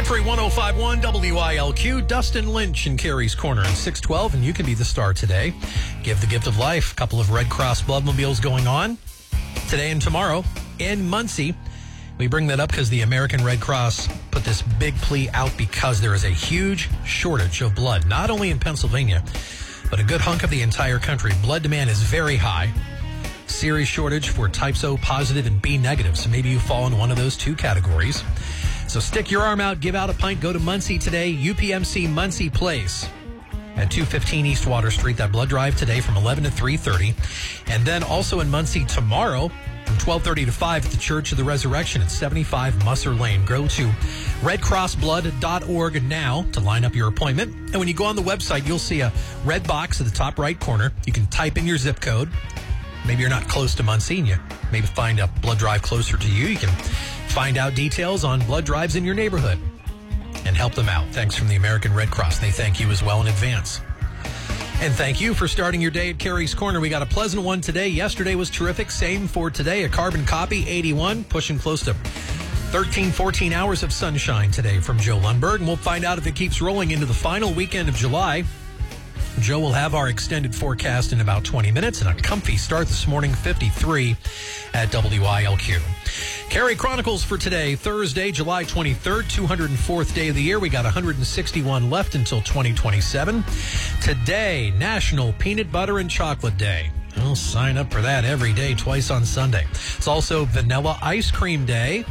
Country 105.1 WILQ, Dustin Lynch in Carrie's Corner in 612, and you can be the star today. Give the gift of life. A couple of Red Cross Bloodmobiles going on today and tomorrow in Muncie. We bring that up because the American Red Cross put this big plea out because there is a huge shortage of blood, not only in Pennsylvania, but a good hunk of the entire country. Blood demand is very high. Serious shortage for types O positive and B negative, so maybe you fall in one of those two categories. So stick your arm out, give out a pint, go to Muncie today, UPMC Muncie Place at 215 East Water Street. That blood drive today from 11 to 3:30. And then also in Muncie tomorrow from 12:30 to 5 at the Church of the Resurrection at 75 Musser Lane. Go to redcrossblood.org now to line up your appointment. And when you go on the website, you'll see a red box at the top right corner. You can type in your zip code. Maybe you're not close to Muncie and you maybe find a blood drive closer to you. You can find out details on blood drives in your neighborhood and help them out. Thanks from the American Red Cross. They thank you as well in advance. And thank you for starting your day at Carrie's Corner. We got a pleasant one today. Yesterday was terrific. Same for today. A carbon copy, 81, pushing close to 13, 14 hours of sunshine today from Joe Lundberg. And we'll find out if it keeps rolling into the final weekend of July. Joe will have our extended forecast in about 20 minutes and a comfy start this morning, 53 at WILQ. Carrie Chronicles for today, Thursday, July 23rd, 204th day of the year. We got 161 left until 2027. Today, National Peanut Butter and Chocolate Day. I'll sign up for that every day, twice on Sunday. It's also Vanilla Ice Cream Day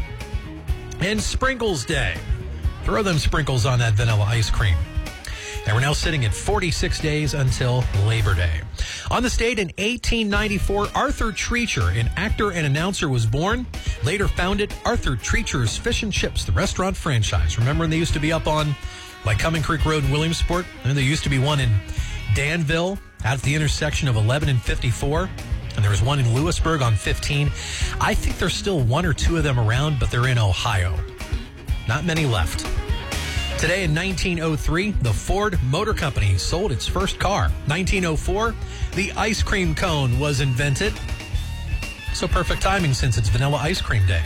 and Sprinkles Day. Throw them sprinkles on that vanilla ice cream. And we're now sitting at 46 days until Labor Day. On this date in 1894, Arthur Treacher, an actor and announcer, was born. Later founded Arthur Treacher's Fish and Chips, the restaurant franchise. Remember when they used to be up on Lycoming Creek Road in Williamsport? And there used to be one in Danville out at the intersection of 11 and 54. And there was one in Lewisburg on 15. I think there's still one or two of them around, but they're in Ohio. Not many left. Today in 1903, the Ford Motor Company sold its first car. 1904, the ice cream cone was invented. So perfect timing since it's Vanilla Ice Cream Day.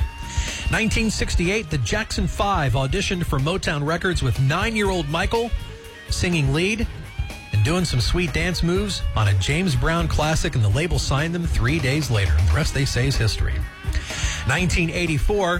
1968, the Jackson 5 auditioned for Motown Records with 9-year-old Michael singing lead and doing some sweet dance moves on a James Brown classic, and the label signed them 3 days later. And the rest, they say, is history. 1984,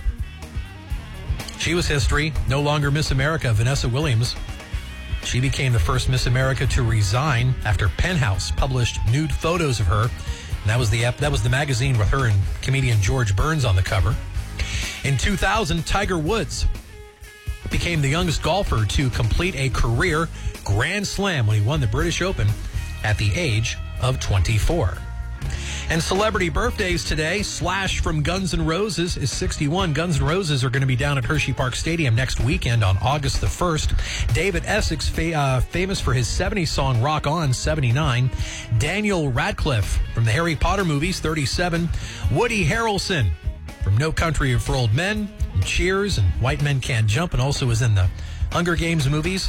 she was history. No longer Miss America, Vanessa Williams. She became the first Miss America to resign after Penthouse published nude photos of her. And that was the magazine with her and comedian George Burns on the cover. In 2000, Tiger Woods became the youngest golfer to complete a career Grand Slam when he won the British Open at the age of 24. And celebrity birthdays today. Slash from Guns N' Roses is 61. Guns N' Roses are going to be down at Hershey Park Stadium next weekend on August the 1st. David Essex, famous for his 70s song Rock On, 79. Daniel Radcliffe from the Harry Potter movies, 37. Woody Harrelson from No Country for Old Men, and Cheers, and White Men Can't Jump, and also was in the Hunger Games movies,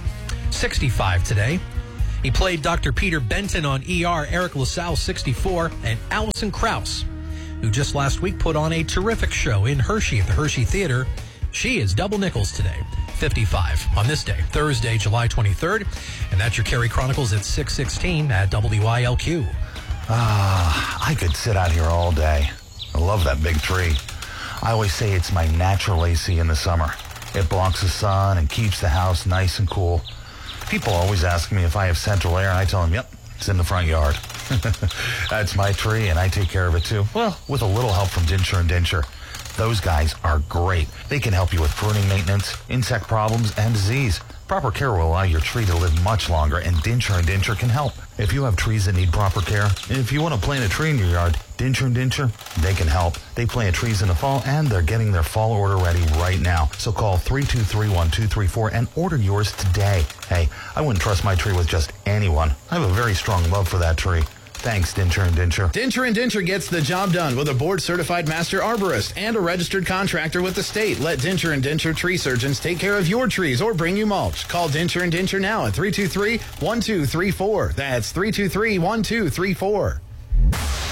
65 today. He played Dr. Peter Benton on ER, Eric LaSalle, 64, and Alison Krauss, who just last week put on a terrific show in Hershey at the Hershey Theater. She is double nickels today, 55 on this day, Thursday, July 23rd. And that's your Carrie Chronicles at 6:16 at WILQ. I could sit out here all day. I love that big tree. I always say it's my natural AC in the summer. It blocks the sun and keeps the house nice and cool. People always ask me if I have central air, and I tell them, yep, it's in the front yard. That's my tree, and I take care of it too. Well, with a little help from Dincher & Dincher. Those guys are great. They can help you with pruning maintenance, insect problems, and disease. Proper care will allow your tree to live much longer, and Dincher & Dincher can help. If you have trees that need proper care, and if you want to plant a tree in your yard, Dincher & Dincher, they can help. They plant trees in the fall, and they're getting their fall order ready right now. So call 323-1234 and order yours today. Hey, I wouldn't trust my tree with just anyone. I have a very strong love for that tree. Thanks, Dincher & Dincher. Dincher & Dincher gets the job done with a board-certified master arborist and a registered contractor with the state. Let Dincher & Dincher tree surgeons take care of your trees or bring you mulch. Call Dincher & Dincher now at 323-1234. That's 323-1234.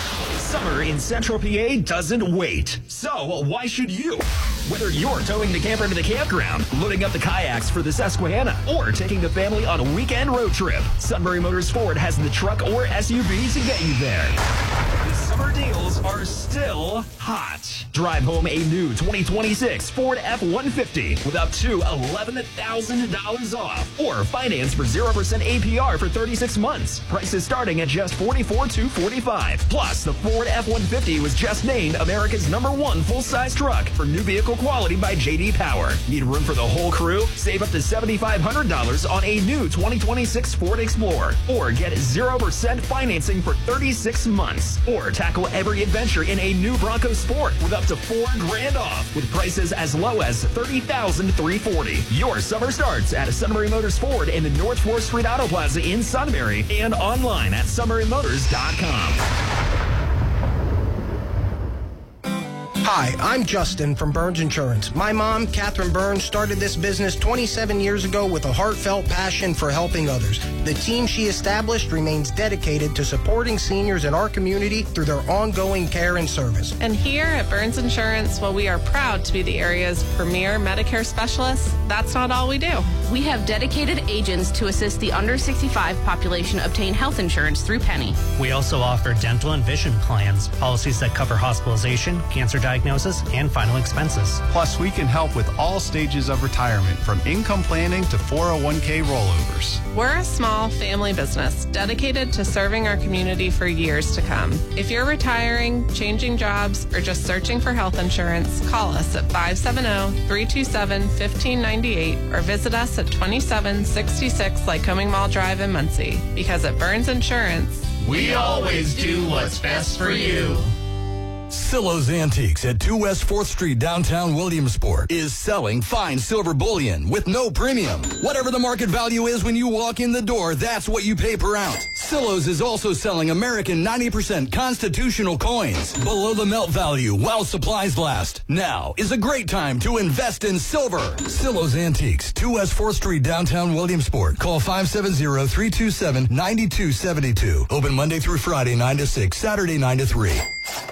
Summer in Central PA doesn't wait. So why should you? Whether you're towing the camper to the campground, loading up the kayaks for the Susquehanna, or taking the family on a weekend road trip, Sunbury Motors Ford has the truck or SUV to get you there. The summer deals are still hot. Drive home a new 2026 Ford F-150 with up to $11,000 off, or finance for 0% APR for 36 months. Prices starting at just $44,245. Plus, the Ford F-150 was just named America's #1 full-size truck for new vehicle quality by J.D. Power. Need room for the whole crew? Save up to $7,500 on a new 2026 Ford Explorer, or get 0% financing for 36 months, or tackle every adventure in a new Bronco Sport with up to $4,000 off, with prices as low as $30,340. Your summer starts at Sunbury Motors Ford in the North 4th Street Auto Plaza in Sunbury, and online at sunburymotors.com. Hi, I'm Justin from Burns Insurance. My mom, Catherine Burns, started this business 27 years ago with a heartfelt passion for helping others. The team she established remains dedicated to supporting seniors in our community through their ongoing care and service. And here at Burns Insurance, while we are proud to be the area's premier Medicare specialists, that's not all we do. We have dedicated agents to assist the under 65 population obtain health insurance through Penny. We also offer dental and vision plans, policies that cover hospitalization, cancer diagnosis, and final expenses. Plus, we can help with all stages of retirement, from income planning to 401k rollovers. We're a small family business dedicated to serving our community for years to come. If you're retiring, changing jobs, or just searching for health insurance, call us at 570-327-1598 or visit us at 2766 Lycoming Mall Drive in Muncie. Because at Burns Insurance, we always do what's best for you. Silo's Antiques at 2 West 4th Street, downtown Williamsport, is selling fine silver bullion with no premium. Whatever the market value is when you walk in the door, that's what you pay per ounce. Silo's is also selling American 90% constitutional coins below the melt value while supplies last. Now is a great time to invest in silver. Silo's Antiques, 2 West 4th Street, downtown Williamsport. Call 570-327-9272. Open Monday through Friday, 9 to 6, Saturday, 9 to 3.